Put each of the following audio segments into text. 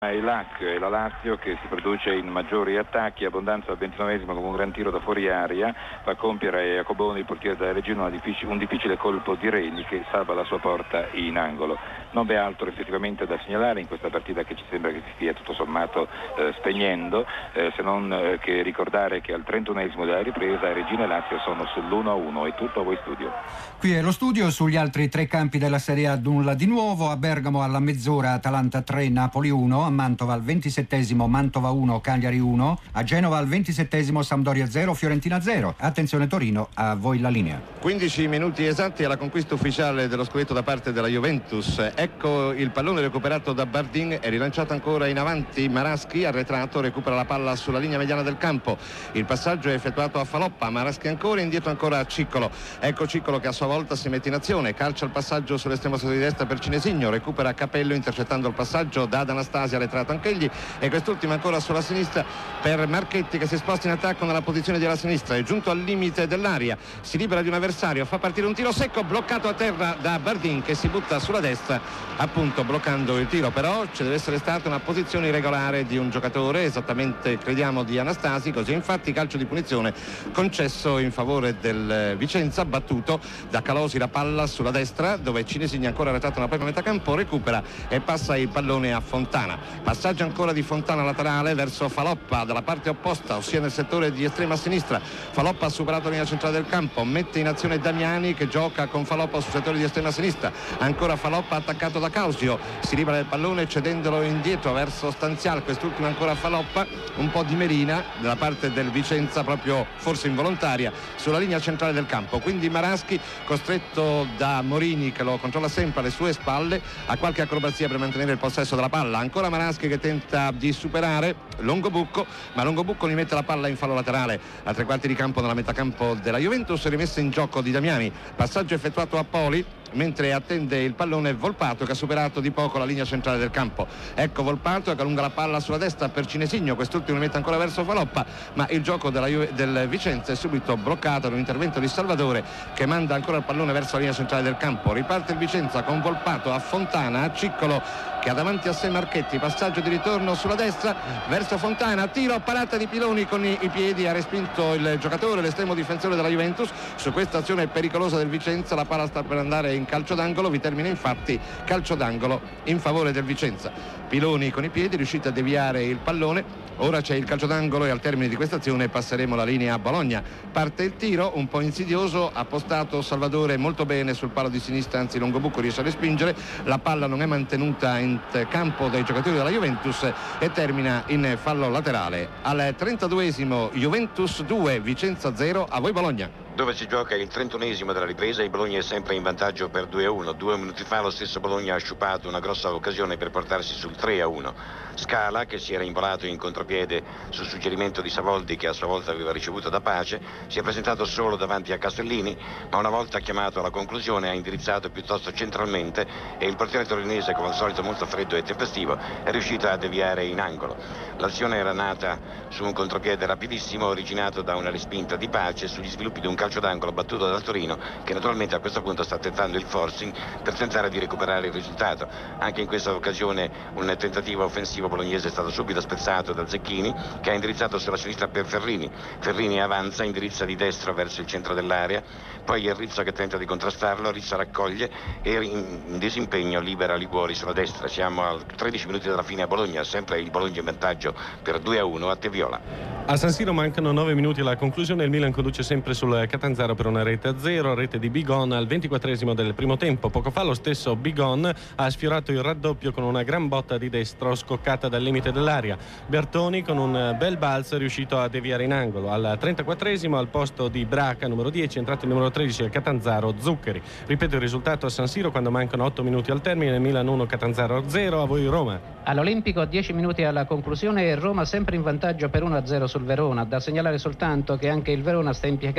Il LAC e la Lazio che si produce in maggiori attacchi. Abbondanza al 29esimo con un gran tiro da fuori aria fa compiere a Jacoboni, il portiere della Regina, un difficile colpo di Reni che salva la sua porta in angolo. Non v'è altro effettivamente da segnalare in questa partita che ci sembra che si stia tutto sommato spegnendo, se non che ricordare che al 31esimo della ripresa Regina e Lazio sono sull'1-1. È tutto a voi studio. Qui è lo studio. Sugli altri tre campi della Serie A nulla di nuovo. A Bergamo alla mezz'ora Atalanta 3, Napoli 1, a Mantova al 27esimo Mantova 1, Cagliari 1, a Genova al 27esimo Sampdoria 0, Fiorentina 0. Attenzione Torino, a voi la linea. 15 minuti esatti alla conquista ufficiale dello scudetto da parte della Juventus. Ecco il pallone recuperato da Bardin e rilanciato ancora in avanti. Maraschi arretrato recupera la palla sulla linea mediana del campo. Il passaggio è effettuato a Faloppa. Maraschi ancora, indietro ancora a Ciccolo. Ecco Ciccolo che a sua volta si mette in azione, calcia il passaggio sull'estremo di destra per Cinesigno, recupera Capello intercettando il passaggio da Anastasia, arretrato anch'egli, e quest'ultimo ancora sulla sinistra per Marchetti che si sposta in attacco nella posizione della sinistra. È giunto al limite dell'area, si libera di un avversario, fa partire un tiro secco, bloccato a terra da Bardin che si butta sulla destra, appunto bloccando il tiro. Però ci deve essere stata una posizione irregolare di un giocatore, esattamente crediamo di Anastasi, così infatti calcio di punizione concesso in favore del Vicenza, battuto da Calosi. La palla sulla destra dove Cinesigni ancora arretrato nella propria metà campo, recupera e passa il pallone a Fontana. Passaggio ancora di Fontana laterale verso Faloppa dalla parte opposta, ossia nel settore di estrema sinistra. Faloppa ha superato la linea centrale del campo, mette in azione Damiani che gioca con Faloppa sul settore di estrema sinistra. Ancora Faloppa attaccato da Causio, si libera del pallone cedendolo indietro verso Stanzial, quest'ultimo ancora Faloppa, un po' di melina dalla parte del Vicenza, proprio forse involontaria, sulla linea centrale del campo. Quindi Maraschi, costretto da Morini che lo controlla sempre alle sue spalle, a qualche acrobazia per mantenere il possesso della palla. Ancora Maraschi che tenta di superare Longobucco, ma Longobucco gli mette la palla in fallo laterale a tre quarti di campo nella metà campo della Juventus, rimessa in gioco di Damiani. Passaggio effettuato a Poli mentre attende il pallone Volpato che ha superato di poco la linea centrale del campo. Ecco Volpato che allunga la palla sulla destra per Cinesigno, quest'ultimo mette ancora verso Faloppa, ma il gioco del Vicenza è subito bloccato da un intervento di Salvadore che manda ancora il pallone verso la linea centrale del campo. Riparte il Vicenza con Volpato a Fontana, a Ciccolo che ha davanti a sé Marchetti, passaggio di ritorno sulla destra verso Fontana, tiro, parata di Piloni con i piedi, ha respinto il giocatore, l'estremo difensore della Juventus. Su questa azione pericolosa del Vicenza la palla sta per andare in calcio d'angolo, vi termina infatti calcio d'angolo in favore del Vicenza. Piloni con i piedi riuscito a deviare il pallone, ora c'è il calcio d'angolo e al termine di questa azione passeremo la linea a Bologna. Parte il tiro un po' insidioso, ha postato Salvadore molto bene sul palo di sinistra, anzi Longobucco riesce a respingere, la palla non è mantenuta in campo dai giocatori della Juventus e termina in fallo laterale. Al 32esimo Juventus 2 Vicenza 0, a voi Bologna. Dove si gioca il 31esimo della ripresa, il Bologna è sempre in vantaggio per 2-1. 2 minuti fa lo stesso Bologna ha sciupato una grossa occasione per portarsi sul 3-1. Scala, che si era involato in contropiede sul suggerimento di Savoldi, che a sua volta aveva ricevuto da Pace, si è presentato solo davanti a Castellini, ma una volta chiamato alla conclusione ha indirizzato piuttosto centralmente e il portiere torinese, come al solito molto freddo e tempestivo, è riuscito a deviare in angolo. L'azione era nata su un contropiede rapidissimo originato da una respinta di Pace sugli sviluppi di un calcio d'angolo battuto dal Torino, che naturalmente a questo punto sta tentando il forcing per tentare di recuperare il risultato. Anche in questa occasione un tentativo offensivo bolognese è stato subito spezzato da Zecchini, che ha indirizzato sulla sinistra per Ferrini. Ferrini avanza, indirizza di destro verso il centro dell'area, poi è Rizzo che tenta di contrastarlo, Rizzo raccoglie e in disimpegno libera Liguori sulla destra. Siamo a 13 minuti dalla fine a Bologna, sempre il Bologna in vantaggio per 2-1 a Teviola. A San Siro mancano 9 minuti alla conclusione, il Milan conduce sempre sul Catanzaro per una rete a 0, rete di Bigon al 24esimo del primo tempo. Poco fa lo stesso Bigon ha sfiorato il raddoppio con una gran botta di destro scoccata dal limite dell'area. Bertoni con un bel balzo è riuscito a deviare in angolo. Al 34esimo al posto di Braca, numero 10, entrato il numero 13 al Catanzaro, Zuccheri. Ripeto il risultato a San Siro quando mancano 8 minuti al termine, Milan 1, Catanzaro 0, a voi Roma. All'Olimpico 10 minuti alla conclusione, Roma sempre in vantaggio per 1-0 sul Verona. Da segnalare soltanto che anche il Verona sta impiegando il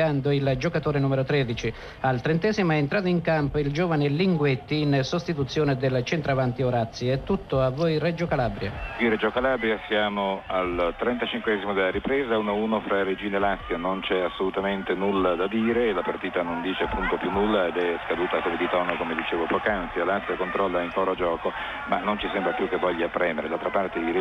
il giocatore numero 13. Al 30° è entrato in campo il giovane Linguetti in sostituzione del centravanti Orazzi. È tutto, a voi Reggio Calabria. Qui Reggio Calabria siamo al 35° della ripresa, 1-1 fra Reggina e Lazio, non c'è assolutamente nulla da dire, la partita non dice appunto più nulla ed è scaduta come di tono, come dicevo poc'anzi. La Lazio controlla in foro gioco ma non ci sembra più che voglia premere. D'altra parte i